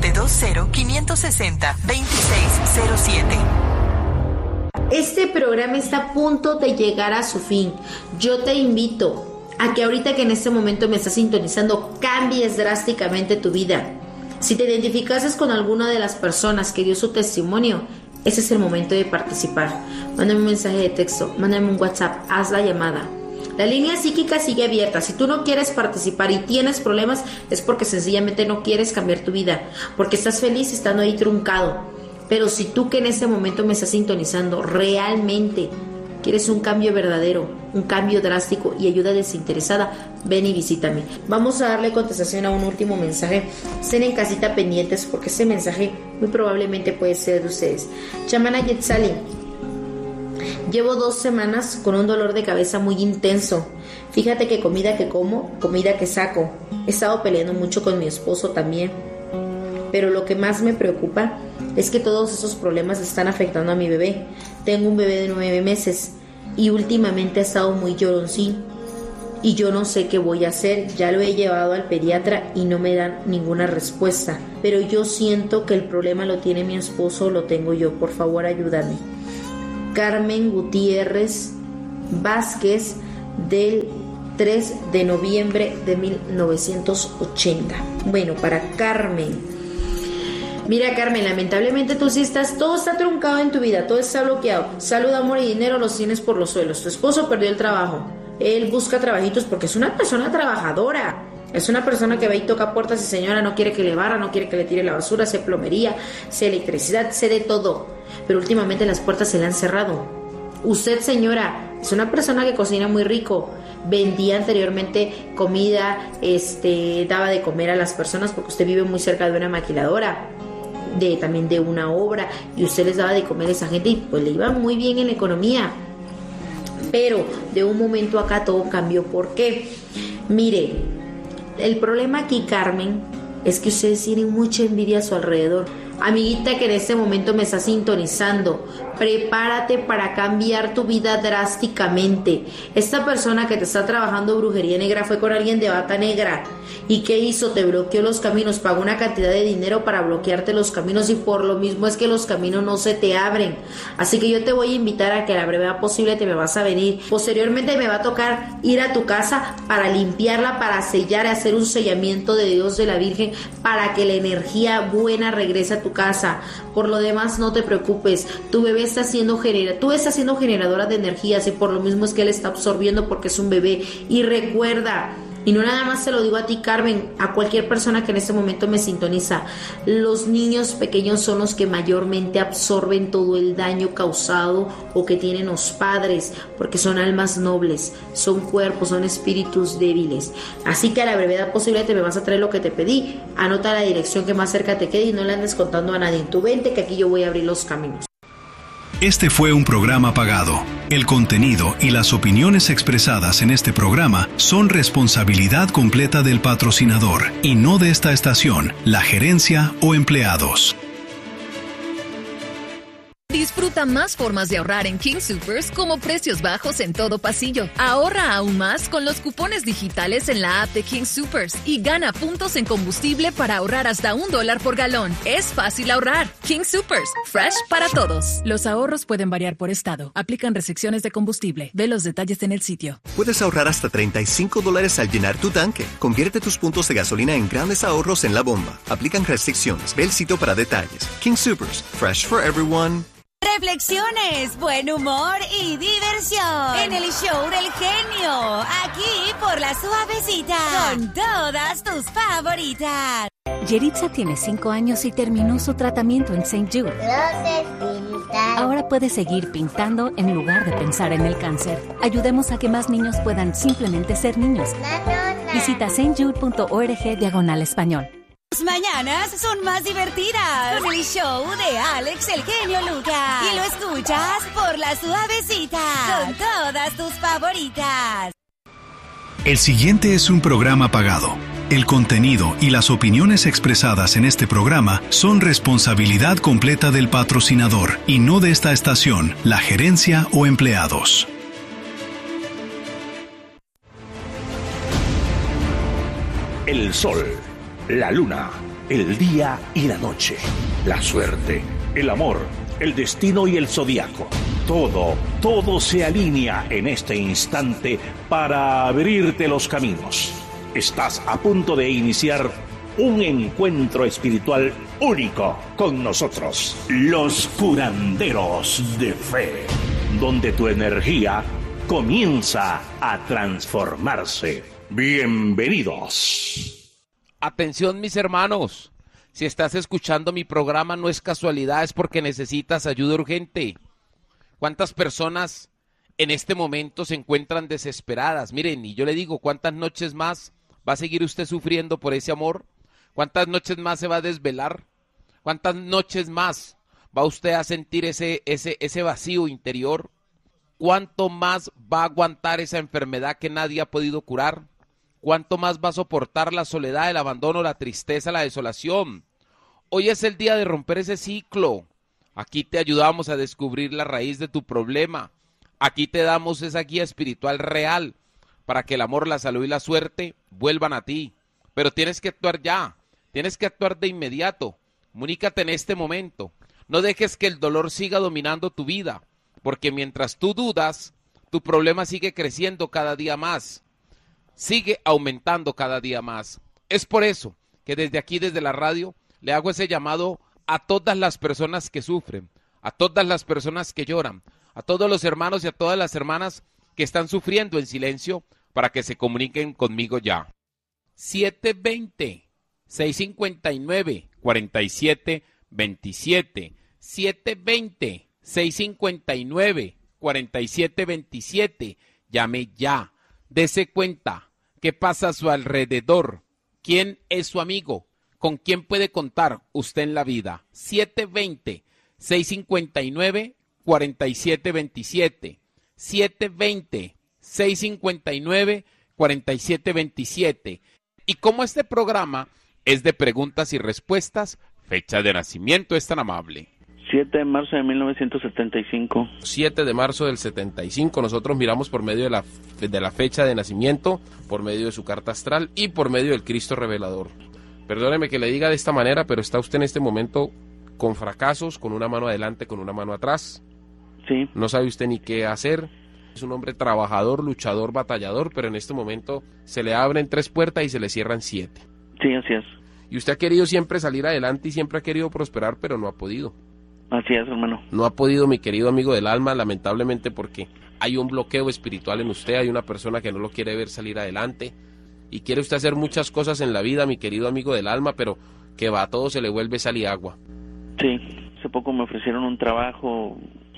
720-560-2607. Este programa está a punto de llegar a su fin. Yo te invito a que ahorita que en este momento me estás sintonizando, cambies drásticamente tu vida. Si te identificases con alguna de las personas que dio su testimonio, ese es el momento de participar. Mándame un mensaje de texto, mándame un WhatsApp, haz la llamada. La línea psíquica sigue abierta. Si tú no quieres participar y tienes problemas, es porque sencillamente no quieres cambiar tu vida, porque estás feliz estando ahí truncado. Pero si tú que en este momento me estás sintonizando realmente quieres un cambio verdadero, un cambio drástico y ayuda desinteresada, ven y visítame. Vamos a darle contestación a un último mensaje. Estén en casita pendientes porque este mensaje muy probablemente puede ser de ustedes. Chamana Yetzali, llevo 2 semanas con un dolor de cabeza muy intenso. Fíjate que comida que como, comida que saco. He estado peleando mucho con mi esposo también. pero lo que más me preocupa es que todos esos problemas están afectando a mi bebé. Tengo un bebé de 9 meses y últimamente ha estado muy lloroncín y yo no sé qué voy a hacer. Ya lo he llevado al pediatra y no me dan ninguna respuesta, pero yo siento que el problema lo tiene mi esposo, lo tengo yo. Por favor, ayúdame. Carmen Gutiérrez Vázquez, del 3 de noviembre de 1980. Bueno, para Carmen. Mira, Carmen, lamentablemente tú sí todo está truncado en tu vida, todo está bloqueado. Salud, amor y dinero los tienes por los suelos. Tu esposo perdió el trabajo. Él busca trabajitos porque es una persona trabajadora. Es una persona que va y toca puertas y señora, no quiere que le barra, no quiere que le tire la basura, hace plomería, hace electricidad, hace de todo. Pero últimamente las puertas se le han cerrado. Usted, señora, es una persona que cocina muy rico. Vendía anteriormente comida, daba de comer a las personas porque usted vive muy cerca de una maquiladora, también de una obra, y usted les daba de comer a esa gente y pues le iba muy bien en la economía. Pero de un momento acá todo cambió. ¿Por qué? Mire, el problema aquí, Carmen, es que ustedes tienen mucha envidia a su alrededor. Amiguita que en este momento me está sintonizando, prepárate para cambiar tu vida drásticamente. Esta persona que te está trabajando brujería negra fue con alguien de bata negra. ¿Y qué hizo? Te bloqueó los caminos, pagó una cantidad de dinero para bloquearte los caminos y por lo mismo es que los caminos no se te abren. Así que yo te voy a invitar a que a la brevedad posible te me vas a venir. Posteriormente me va a tocar ir a tu casa para limpiarla, para sellar, hacer un sellamiento de Dios, de la Virgen, para que la energía buena regrese a tu casa. Por lo demás, no te preocupes, tu bebé está siendo tú estás siendo generadora de energías y por lo mismo es que él está absorbiendo porque es un bebé. Y recuerda, y no nada más te lo digo a ti, Carmen, a cualquier persona que en este momento me sintoniza, los niños pequeños son los que mayormente absorben todo el daño causado o que tienen los padres, porque son almas nobles, son cuerpos, son espíritus débiles. Así que a la brevedad posible te me vas a traer lo que te pedí. Anota la dirección que más cerca te quede y no le andes contando a nadie. Tú vente que aquí yo voy a abrir los caminos. Este fue un programa pagado. El contenido y las opiniones expresadas en este programa son responsabilidad completa del patrocinador y no de esta estación, la gerencia o empleados. Disfruta más formas de ahorrar en King Soopers como precios bajos en todo pasillo. Ahorra aún más con los cupones digitales en la app de King Soopers y gana puntos en combustible para ahorrar hasta $1 por galón. Es fácil ahorrar. King Soopers, fresh para todos. Los ahorros pueden variar por estado. Aplican restricciones de combustible. Ve los detalles en el sitio. Puedes ahorrar hasta $35 al llenar tu tanque. Convierte tus puntos de gasolina en grandes ahorros en la bomba. Aplican restricciones. Ve el sitio para detalles. King Soopers, fresh for everyone. Reflexiones, buen humor y diversión en el show del genio, aquí por La Suavecita, con todas tus favoritas. Yeritza tiene 5 años y terminó su tratamiento en St. Jude. Ahora puede seguir pintando en lugar de pensar en el cáncer. Ayudemos a que más niños puedan simplemente ser niños. Visita stjude.org/español. Tus mañanas son más divertidas con el show de Alex el genio Lucas. Y lo escuchas por La Suavecita con todas tus favoritas. El siguiente es un programa pagado. El contenido y las opiniones expresadas en este programa son responsabilidad completa del patrocinador y no de esta estación, la gerencia o empleados. El sol, la luna, el día y la noche, la suerte, el amor, el destino y el zodiaco. Todo se alinea en este instante para abrirte los caminos. Estás a punto de iniciar un encuentro espiritual único con nosotros, los curanderos de fe, donde tu energía comienza a transformarse. Bienvenidos. Atención, mis hermanos, si estás escuchando mi programa no es casualidad, es porque necesitas ayuda urgente. ¿Cuántas personas en este momento se encuentran desesperadas? Miren, y yo le digo, ¿cuántas noches más va a seguir usted sufriendo por ese amor? ¿Cuántas noches más se va a desvelar? ¿Cuántas noches más va usted a sentir ese vacío interior? ¿Cuánto más va a aguantar esa enfermedad que nadie ha podido curar? ¿Cuánto más va a soportar la soledad, el abandono, la tristeza, la desolación? Hoy es el día de romper ese ciclo. Aquí te ayudamos a descubrir la raíz de tu problema. Aquí te damos esa guía espiritual real para que el amor, la salud y la suerte vuelvan a ti. Pero tienes que actuar ya, tienes que actuar de inmediato. Comunícate en este momento. No dejes que el dolor siga dominando tu vida, porque mientras tú dudas, tu problema sigue creciendo cada día más, sigue aumentando cada día más. Es por eso que desde aquí, desde la radio, le hago ese llamado a todas las personas que sufren, a todas las personas que lloran, a todos los hermanos y a todas las hermanas que están sufriendo en silencio, para que se comuniquen conmigo ya. 720-659-4727, 720-659-4727. Llame ya, dese cuenta qué pasa a su alrededor, quién es su amigo, con quién puede contar usted en la vida. 720-659-4727, 720-659-4727. Y como este programa es de preguntas y respuestas, fecha de nacimiento es tan amable. 7 de marzo de 1975. 7 de marzo del 75. Nosotros miramos por medio de la fecha de nacimiento, por medio de su carta astral y por medio del Cristo revelador. Perdóneme que le diga de esta manera, pero está usted en este momento con fracasos, con una mano adelante, con una mano atrás. Sí. No sabe usted ni qué hacer. Es un hombre trabajador, luchador, batallador, pero en este momento se le abren 3 puertas y se le cierran 7. Sí, así es. Y usted ha querido siempre salir adelante y siempre ha querido prosperar, pero no ha podido. Así es, hermano. No ha podido, mi querido amigo del alma, lamentablemente, porque hay un bloqueo espiritual en usted, hay una persona que no lo quiere ver salir adelante, y quiere usted hacer muchas cosas en la vida, mi querido amigo del alma, pero que va, todo se le vuelve sal y agua. Sí, hace poco me ofrecieron un trabajo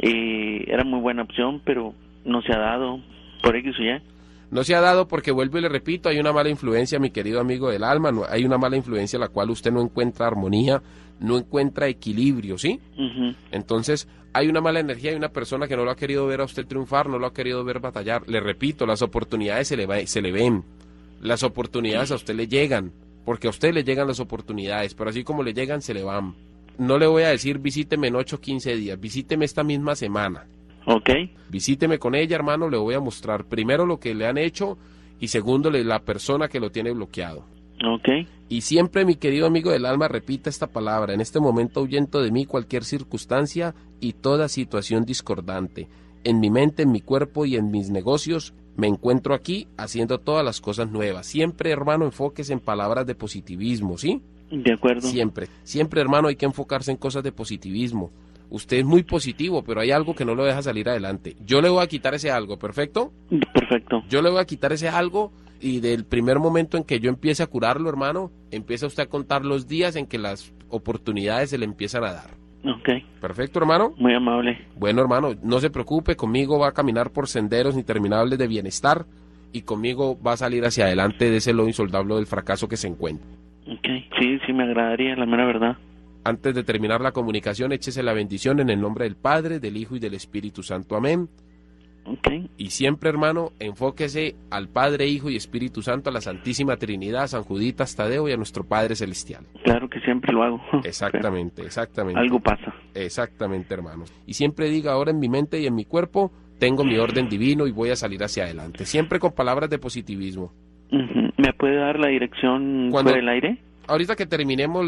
y era muy buena opción, pero no se ha dado, por X o Y. No se ha dado porque, vuelvo y le repito, hay una mala influencia, mi querido amigo del alma, hay una mala influencia en la cual usted no encuentra armonía, no encuentra equilibrio, ¿sí? Entonces, hay una mala energía, hay una persona que no lo ha querido ver a usted triunfar, no lo ha querido ver batallar. Le repito, las oportunidades se le ven, las oportunidades a usted le llegan, porque a usted le llegan las oportunidades, pero así como le llegan, se le van. No le voy a decir visíteme en 8 o 15 días, visíteme esta misma semana. Ok. Visíteme con ella, hermano, le voy a mostrar primero lo que le han hecho y segundo la persona que lo tiene bloqueado. Ok. Y siempre, mi querido amigo del alma, repita esta palabra: en este momento ahuyento de mí cualquier circunstancia y toda situación discordante. En mi mente, en mi cuerpo y en mis negocios me encuentro aquí haciendo todas las cosas nuevas. Siempre, hermano, enfóquese en palabras de positivismo, ¿sí? De acuerdo. Siempre, hermano, hay que enfocarse en cosas de positivismo. Usted es muy positivo, pero hay algo que no lo deja salir adelante. Yo le voy a quitar ese algo, ¿perfecto? Perfecto. Yo le voy a quitar ese algo y del primer momento en que yo empiece a curarlo, hermano, empieza usted a contar los días en que las oportunidades se le empiezan a dar. Ok. Perfecto, hermano. Muy amable. Bueno, hermano, no se preocupe, conmigo va a caminar por senderos interminables de bienestar y conmigo va a salir hacia adelante de ese lodo insoldable del fracaso que se encuentra. Ok, sí, me agradaría, la mera verdad. Antes de terminar la comunicación, échese la bendición en el nombre del Padre, del Hijo y del Espíritu Santo. Amén. Okay. Y siempre, hermano, enfóquese al Padre, Hijo y Espíritu Santo, a la Santísima Trinidad, a San Juditas Tadeo y a nuestro Padre Celestial. Claro que siempre lo hago. Exactamente. Algo pasa. Exactamente, hermano. Y siempre diga: ahora en mi mente y en mi cuerpo tengo mi orden divino y voy a salir hacia adelante. Siempre con palabras de positivismo. ¿Me puede dar la dirección fuera del aire? Ahorita que terminemos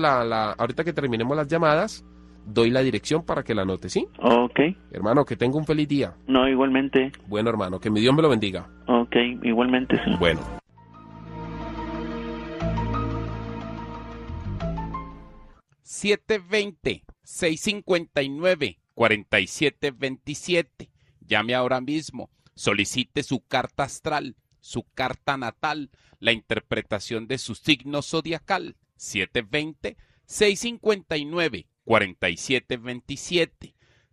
las llamadas, doy la dirección para que la anote, ¿sí? Ok. Hermano, que tenga un feliz día. No, igualmente. Bueno, hermano, que mi Dios me lo bendiga. Ok, igualmente, sí. Bueno. ...720-659-4727... Llame ahora mismo, solicite su carta astral, su carta natal, la interpretación de su signo zodiacal. 720-659-4727.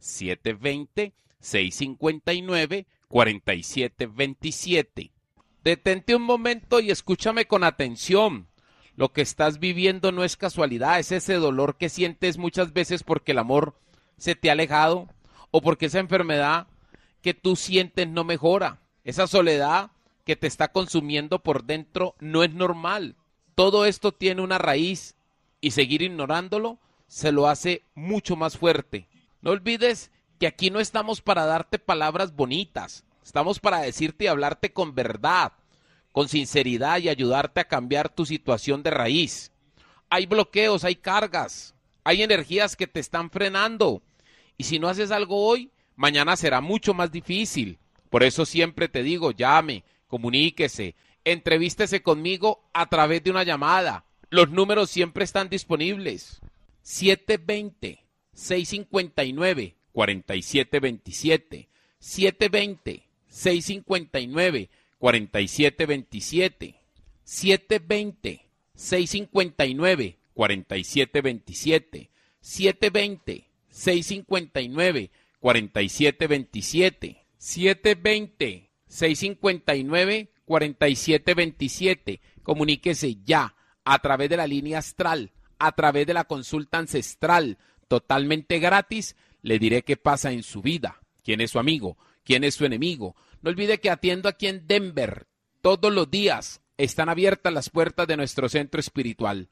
720-659-4727. Detente un momento y escúchame con atención. Lo que estás viviendo no es casualidad, es ese dolor que sientes muchas veces porque el amor se te ha alejado o porque esa enfermedad que tú sientes no mejora. Esa soledad que te está consumiendo por dentro no es normal. Todo esto tiene una raíz y seguir ignorándolo se lo hace mucho más fuerte. No olvides que aquí no estamos para darte palabras bonitas, estamos para decirte y hablarte con verdad, con sinceridad y ayudarte a cambiar tu situación de raíz. Hay bloqueos, hay cargas, hay energías que te están frenando. Y si no haces algo hoy, mañana será mucho más difícil. Por eso siempre te digo, llame, comuníquese, entrevístese conmigo a través de una llamada. Los números siempre están disponibles. 720-659-4727. 720-659-4727. 720-659-4727. 720-659-4727. 720-659-4727. Comuníquese ya a través de la línea astral, a través de la consulta ancestral, totalmente gratis. Le diré qué pasa en su vida, quién es su amigo, quién es su enemigo. No olvide que atiendo aquí en Denver. Todos los días están abiertas las puertas de nuestro centro espiritual.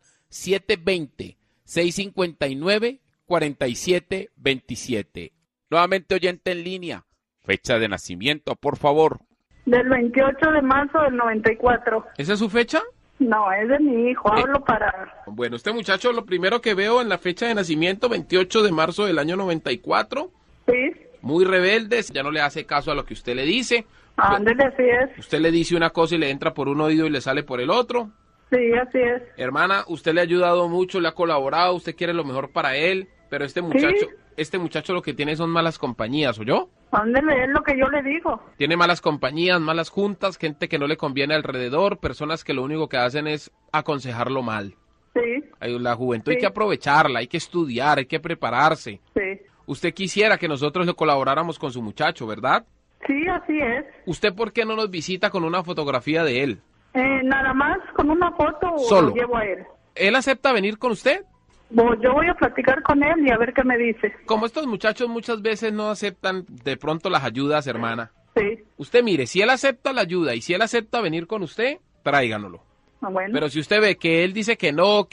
720-659-4727. Nuevamente oyente en línea. Fecha de nacimiento, por favor. Del 28 de marzo del 94. ¿Esa es su fecha? No, es de mi hijo, hablo para... Bueno, este muchacho, lo primero que veo en la fecha de nacimiento, 28 de marzo del año 94. Sí. Muy rebelde, ya no le hace caso a lo que usted le dice. Ándele, así es. Usted le dice una cosa y le entra por un oído y le sale por el otro. Sí, así es. Hermana, usted le ha ayudado mucho, le ha colaborado, usted quiere lo mejor para él, pero este muchacho lo que tiene son malas compañías, ¿oyó? Ándele, es lo que yo le digo. Tiene malas compañías, malas juntas, gente que no le conviene alrededor, personas que lo único que hacen es aconsejarlo mal. Sí. La juventud hay que aprovecharla, hay que estudiar, hay que prepararse. Sí. Usted quisiera que nosotros le colaboráramos con su muchacho, ¿verdad? Sí, así es. ¿Usted por qué no nos visita con una fotografía de él? Nada más con una foto Solo. lo llevo a él. ¿Él acepta venir con usted? Yo voy a platicar con él y a ver qué me dice. Como estos muchachos muchas veces no aceptan de pronto las ayudas, hermana. Sí. Usted mire, si él acepta la ayuda y si él acepta venir con usted, tráiganoslo. Bueno. Pero si usted ve que él dice que no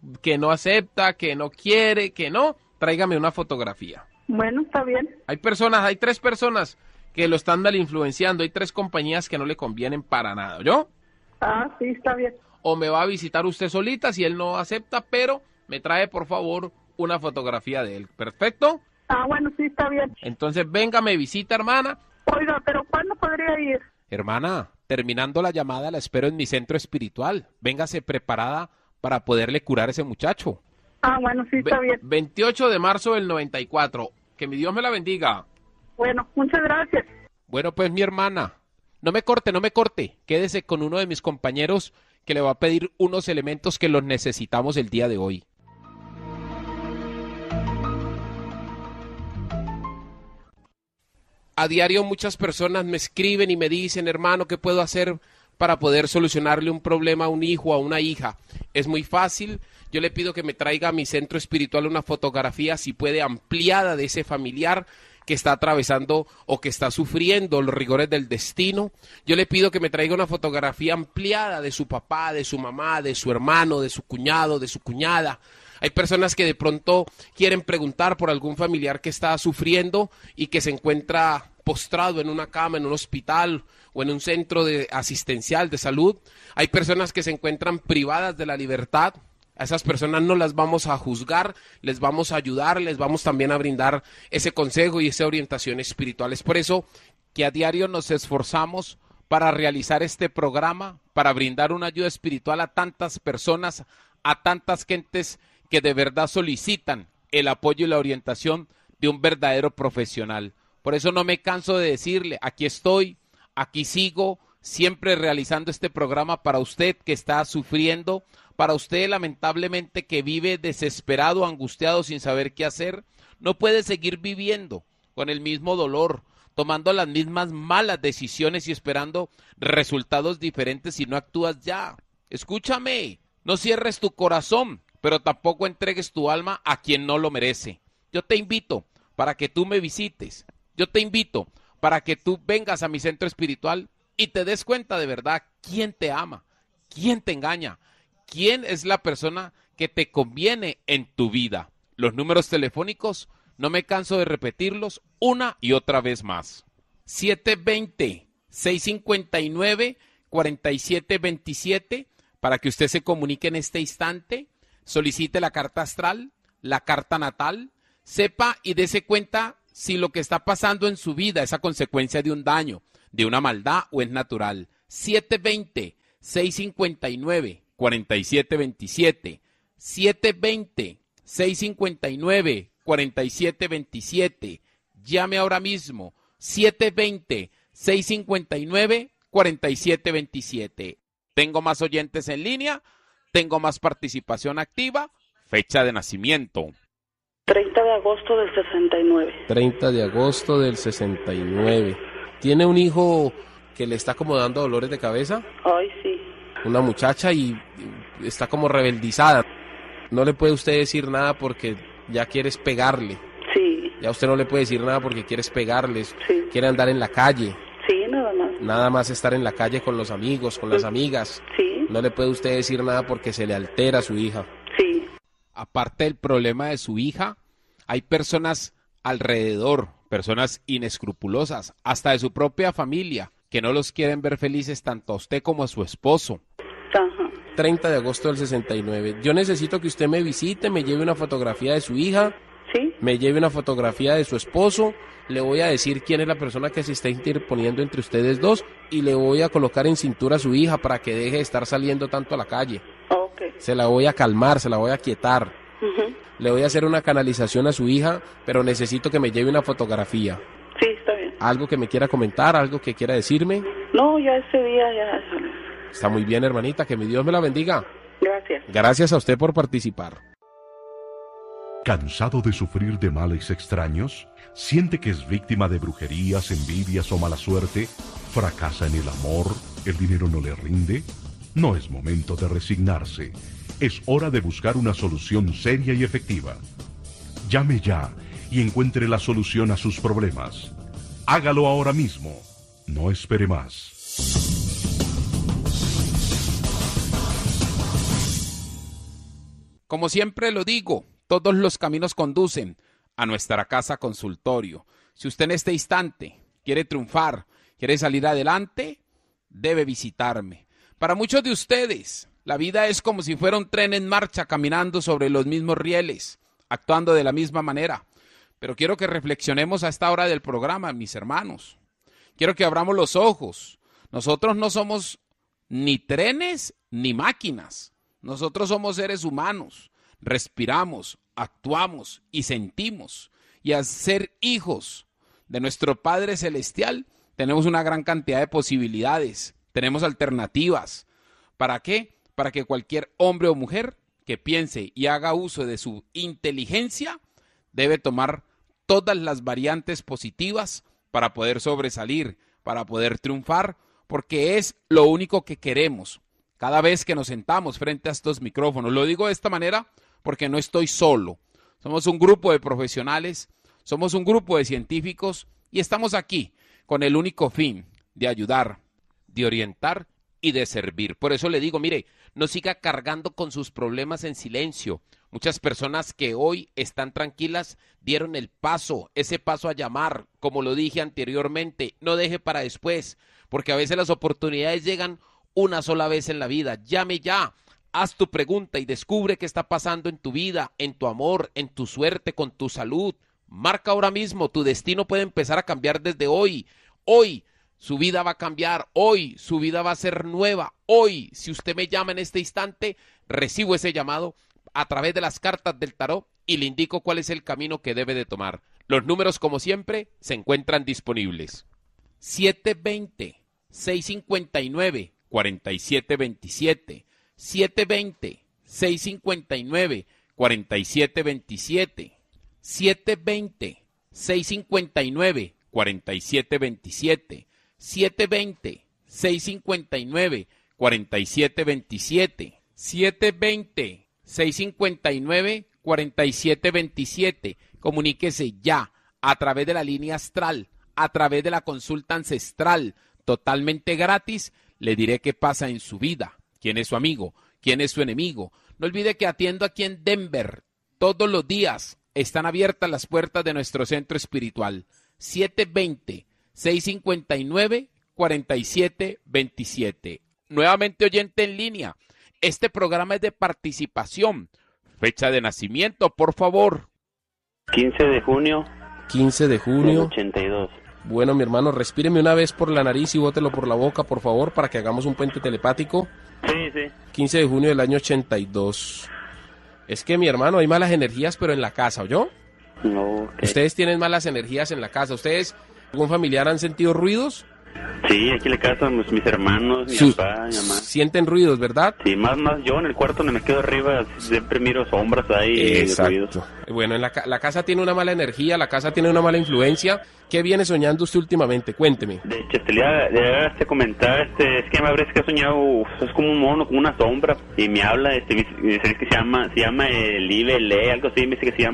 acepta, que no quiere, que no, tráigame una fotografía. Bueno, está bien. Hay 3 personas que lo están mal influenciando, hay 3 compañías que no le convienen para nada, ¿yo? Ah, sí, está bien. O me va a visitar usted solita si él no acepta, pero me trae por favor una fotografía de él. ¿Perfecto? Ah, bueno, sí, está bien. Entonces venga, me visita, hermana. Oiga, pero ¿cuándo podría ir? Hermana, terminando la llamada la espero en mi centro espiritual. Véngase preparada para poderle curar a ese muchacho. Ah, bueno, sí, está bien. 28 de marzo del 94. Que mi Dios me la bendiga. Bueno, muchas gracias. Bueno, pues mi hermana, no me corte. Quédese con uno de mis compañeros que le va a pedir unos elementos que los necesitamos el día de hoy. A diario muchas personas me escriben y me dicen, hermano, ¿qué puedo hacer para poder solucionarle un problema a un hijo o a una hija? Es muy fácil. Yo le pido que me traiga a mi centro espiritual una fotografía, si puede, ampliada de ese familiar que está atravesando o que está sufriendo los rigores del destino. Yo le pido que me traiga una fotografía ampliada de su papá, de su mamá, de su hermano, de su cuñado, de su cuñada. Hay personas que de pronto quieren preguntar por algún familiar que está sufriendo y que se encuentra postrado en una cama, en un hospital o en un centro asistencial de salud. Hay personas que se encuentran privadas de la libertad. A esas personas no las vamos a juzgar, les vamos a ayudar, les vamos también a brindar ese consejo y esa orientación espiritual. Es por eso que a diario nos esforzamos para realizar este programa, para brindar una ayuda espiritual a tantas personas, a tantas gentes que de verdad solicitan el apoyo y la orientación de un verdadero profesional. Por eso no me canso de decirle, aquí estoy, aquí sigo, siempre realizando este programa para usted que está sufriendo, para usted lamentablemente que vive desesperado, angustiado, sin saber qué hacer. No puede seguir viviendo con el mismo dolor, tomando las mismas malas decisiones y esperando resultados diferentes si no actúas ya. Escúchame, no cierres tu corazón, pero tampoco entregues tu alma a quien no lo merece. Yo te invito para que tú me visites. Yo te invito para que tú vengas a mi centro espiritual y te des cuenta de verdad quién te ama, quién te engaña, quién es la persona que te conviene en tu vida. Los números telefónicos, no me canso de repetirlos una y otra vez más. 720-659-4727 para que usted se comunique en este instante, solicite la carta astral, la carta natal, sepa y dése cuenta si lo que está pasando en su vida es a consecuencia de un daño, de una maldad o es natural. 720-659-4727. 720-659-4727. Llame ahora mismo. 720-659-4727. Tengo más oyentes en línea, tengo más participación activa. Fecha de nacimiento. 30 de agosto del 69. 30 de agosto del 69. ¿Tiene un hijo que le está como dando dolores de cabeza? Ay, sí. Una muchacha y está como rebeldizada. No le puede usted decir nada porque ya quieres pegarle. Sí. Ya usted no le puede decir nada porque quieres pegarles. Sí. Quiere andar en la calle. Sí, nada más. Nada más estar en la calle con los amigos, con las amigas. Sí. No le puede usted decir nada porque se le altera a su hija. Sí. Aparte del problema de su hija, hay personas alrededor, personas inescrupulosas, hasta de su propia familia, que no los quieren ver felices tanto a usted como a su esposo. Ajá. 30 de agosto del 69. Yo necesito que usted me visite, me lleve una fotografía de su hija, ¿sí? Me lleve una fotografía de su esposo, le voy a decir quién es la persona que se está interponiendo entre ustedes dos y le voy a colocar en cintura a su hija para que deje de estar saliendo tanto a la calle. Okay. Se la voy a calmar, se la voy a quietar. Uh-huh. Le voy a hacer una canalización a su hija, pero necesito que me lleve una fotografía. Sí, está bien. ¿Algo que me quiera comentar, algo que quiera decirme? No, ya ese día ya... Está muy bien, hermanita, que mi Dios me la bendiga. Gracias. Gracias a usted por participar. ¿Cansado de sufrir de males extraños? ¿Siente que es víctima de brujerías, envidias o mala suerte? ¿Fracasa en el amor? ¿El dinero no le rinde? No es momento de resignarse. Es hora de buscar una solución seria y efectiva. Llame ya y encuentre la solución a sus problemas. Hágalo ahora mismo. No espere más. Como siempre lo digo, todos los caminos conducen a nuestra casa consultorio. Si usted en este instante quiere triunfar, quiere salir adelante, debe visitarme. Para muchos de ustedes, la vida es como si fuera un tren en marcha caminando sobre los mismos rieles, actuando de la misma manera. Pero quiero que reflexionemos a esta hora del programa, mis hermanos. Quiero que abramos los ojos. Nosotros no somos ni trenes ni máquinas. Nosotros somos seres humanos. Respiramos, actuamos y sentimos. Y al ser hijos de nuestro Padre Celestial, tenemos una gran cantidad de posibilidades. Tenemos alternativas. ¿Para qué? Para que cualquier hombre o mujer que piense y haga uso de su inteligencia debe tomar todas las variantes positivas para poder sobresalir, para poder triunfar, porque es lo único que queremos cada vez que nos sentamos frente a estos micrófonos. Lo digo de esta manera porque no estoy solo. Somos un grupo de profesionales, somos un grupo de científicos y estamos aquí con el único fin de ayudar, de orientar y de servir. Por eso le digo, mire, no siga cargando con sus problemas en silencio. Muchas personas que hoy están tranquilas dieron el paso, ese paso a llamar, como lo dije anteriormente, no deje para después, porque a veces las oportunidades llegan una sola vez en la vida. Llame ya, haz tu pregunta y descubre qué está pasando en tu vida, en tu amor, en tu suerte, con tu salud. Marca ahora mismo, tu destino puede empezar a cambiar desde hoy. Hoy su vida va a cambiar, hoy su vida va a ser nueva. Hoy, si usted me llama en este instante, recibo ese llamado a través de las cartas del tarot y le indico cuál es el camino que debe de tomar. Los números, como siempre, se encuentran disponibles. 720-659-4727. 720-659-4727. 720-659-4727. 720-659-4727. 720-659-4727. Comuníquese ya a través de la línea astral, a través de la consulta ancestral, totalmente gratis. Le diré qué pasa en su vida, quién es su amigo, quién es su enemigo. No olvide que atiendo aquí en Denver Todos los días están abiertas las puertas de nuestro centro espiritual. 720-659-4727. Nuevamente oyente en línea. Este programa es de participación. Fecha de nacimiento, por favor. 15 de junio. 15 de junio. Del 82. Bueno, mi hermano, respíreme una vez por la nariz y bótelo por la boca, por favor, para que hagamos un puente telepático. Sí, sí. 15 de junio del año 82. Es que, mi hermano, hay malas energías, pero en la casa, ¿oyó? No, okay. Ustedes tienen malas energías en la casa. ¿Ustedes, algún familiar, han sentido ruidos? Sí, aquí en la casa mis hermanos, mi papá, mi mamá. Sienten ruidos, ¿verdad? Sí, más yo en el cuarto donde me quedo arriba siempre miro sombras ahí. Exacto. Bueno, la casa tiene una mala energía, la casa tiene una mala influencia. ¿Qué viene soñando usted últimamente? Cuénteme. De hecho, le comentar, es que me parece que ha soñado, es como un mono, como una sombra, y me habla, dice que se llama el Ibe, algo así, me dice que se llama